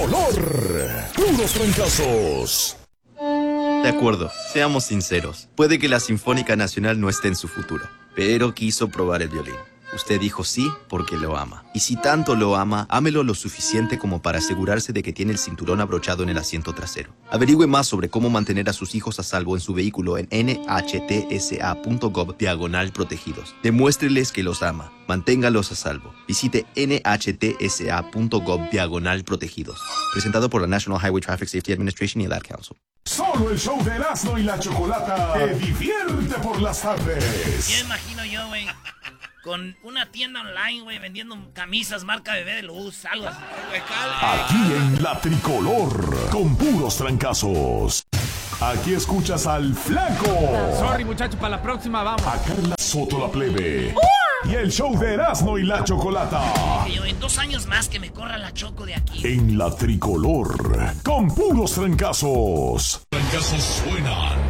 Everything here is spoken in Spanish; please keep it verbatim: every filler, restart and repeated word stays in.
Olor, puros trancazos. De acuerdo, seamos sinceros. Puede que la Sinfónica Nacional no esté en su futuro, pero quiso probar el violín. Usted dijo sí porque lo ama. Y si tanto lo ama, ámelo lo suficiente como para asegurarse de que tiene el cinturón abrochado en el asiento trasero. Averigüe más sobre cómo mantener a sus hijos a salvo en su vehículo en N H T S A punto gov diagonal protegidos. Demuéstreles que los ama. Manténgalos a salvo. Visite N H T S A punto gov diagonal protegidos. Presentado por la National Highway Traffic Safety Administration y el Ad Council. Solo el show de Erasmo y la Chocolata te divierte por las tardes. Ya imagino yo, güey, con una tienda online, güey, vendiendo camisas marca Bebé de Luz, algo así. Aquí en La Tricolor, con puros trancazos. Aquí escuchas al Flaco. Sorry, muchachos, para la próxima vamos. A Carla Soto la Plebe. Y el show de Erasmo y la Chocolata. Que yo en dos años más que me corra la Choco de aquí. En La Tricolor, con puros trancazos. Trancazos suenan